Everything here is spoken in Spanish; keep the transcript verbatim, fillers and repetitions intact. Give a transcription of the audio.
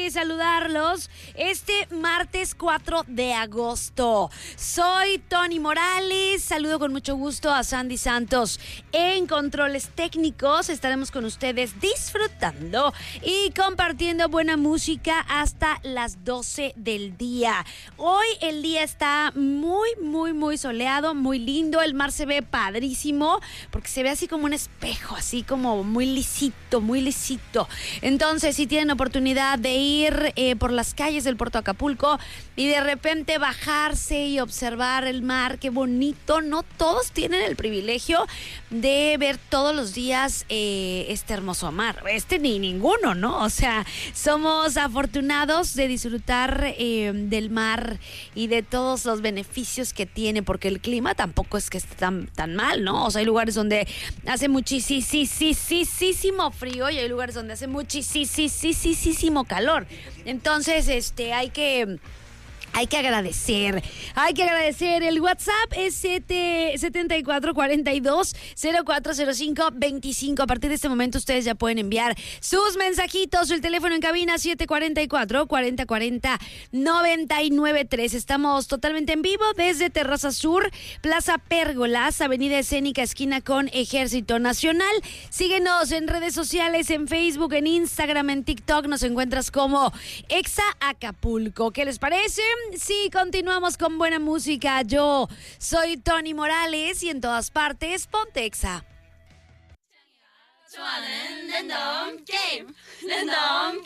de saludarlos este martes cuatro de agosto. Soy Tony Morales, saludo con mucho gusto a Sandy Santos en controles técnicos. Estaremos con ustedes disfrutando y compartiendo buena música hasta las doce del día. Hoy el día está muy, muy, muy soleado, muy lindo. El mar se ve padrísimo porque se ve así como un espejo, así como muy lisito, muy lisito. Entonces, si tienen oportunidad de ir eh, por las calles del Puerto Acapulco y de repente bajarse y observar el mar, qué bonito. No todos tienen el privilegio de ver todos los días eh, este hermoso mar. Este ni ninguno, ¿no? O sea, somos afortunados de disfrutar eh, del mar y de todos los beneficios que tiene, porque el clima tampoco es que esté tan, tan mal, ¿no? O sea, hay lugares donde hace muchísimo frío y hay lugares donde hace muchísimo calor. Entonces, este, hay que... Hay que agradecer, hay que agradecer. El WhatsApp es setenta y cuatro cuarenta y dos cero cuatro cero cinco veinticinco. A partir de este momento ustedes ya pueden enviar sus mensajitos. El teléfono en cabina siete cuatro cuatro, cuarenta cuarenta, noventa y nueve tres. Estamos totalmente en vivo desde Terraza Sur, Plaza Pérgolas, Avenida Escénica, esquina con Ejército Nacional. Síguenos en redes sociales, en Facebook, en Instagram, en TikTok. Nos encuentras como Exa Acapulco. ¿Qué les parece? Sí, continuamos con buena música. Yo soy Tony Morales y en todas partes, ponte Exa. 좋아하는 랜덤 게임 랜덤